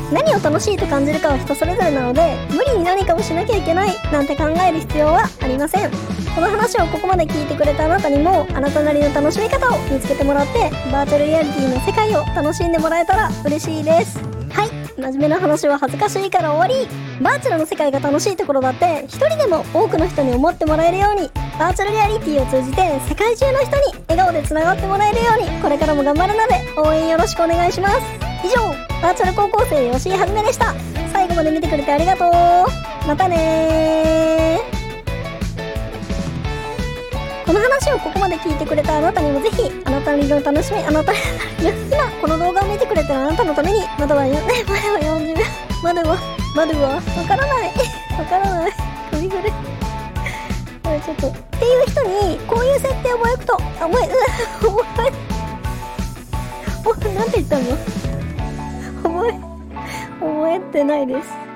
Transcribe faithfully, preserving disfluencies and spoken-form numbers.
何を楽しいと感じるかは人それぞれなので、無理に何かをしなきゃいけないなんて考える必要はありません。この話をここまで聞いてくれたあなたにも、あなたなりの楽しみ方を見つけてもらって、バーチャルリアリティの世界を楽しんでもらえたら嬉しいです。はい、真面目な話は恥ずかしいから終わり。バーチャルの世界が楽しいところだって一人でも多くの人に思ってもらえるように、バーチャルリアリティを通じて世界中の人に笑顔でつながってもらえるように、これからも頑張るので応援よろしくお願いします。以上、バーチャル高校生吉井はじめでした。最後まで見てくれてありがとう。またねー。この話をここまで聞いてくれたあなたにもぜひ、あなたなりの楽しみ、あなたなりの今この動画を見てくれてるあなたのために、まだはよ、まだはよんじゅうびょう、まだはまだはわからないわからない首振れこれちょっとっていう人にこういう設定を覚えくとあ覚えうわ覚えおなんて言ったの覚え覚えてないです。